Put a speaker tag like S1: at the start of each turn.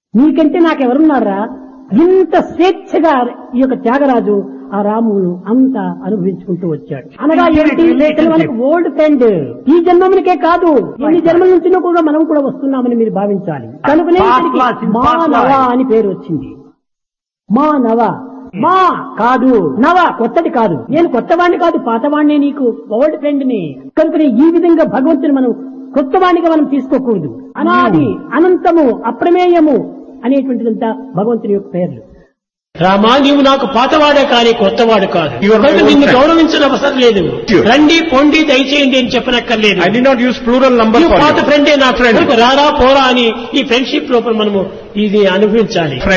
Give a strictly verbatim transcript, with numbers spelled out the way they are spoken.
S1: నీకంటే నాకెవరున్నారా? ఇంత స్వేచ్ఛగా ఈ యొక్క త్యాగరాజు ఆ రాముడు అంతా అనుభవించుకుంటూ వచ్చాడు. అనగా ఏంటి? మనకు ఓల్డ్ ఫ్రెండ్. ఈ జన్మమునికే కాదు, ఎన్ని జన్మల నుంచి కూడా మనం కూడా వస్తున్నామని మీరు భావించాలి. కనుకనే మానవ అని పేరు వచ్చింది. మానవ మా కాదు, నవ కొత్తది కాదు. నేను కొత్తవాణ్ణి కాదు, పాతవాణ్ణే నీకు ఓల్డ్ ఫ్రెండ్ ని. కనుకనే ఈ విధంగా భగవంతుని మనం కొత్తవాణిగా మనం తీసుకోకూడదు. అనాది, అనంతము, అప్రమేయము అనేటువంటిదంతా భగవంతుని యొక్క పేర్లు. రామా, నీవు నాకు పాతవాడే కానీ కొత్తవాడు కాదు. నిన్ను గౌరవించిన అవసరం లేదు. రండి పొండి దయచేయండి అని చెప్పనక్కర్లేదు.
S2: I did not use plural number for
S1: పాత
S2: you.
S1: ఫ్రెండే నా ఫ్రెండ్. రారా పోరా అని ఈ ఫ్రెండ్షిప్ లోపల మనము ఇది అనుభవించాలి.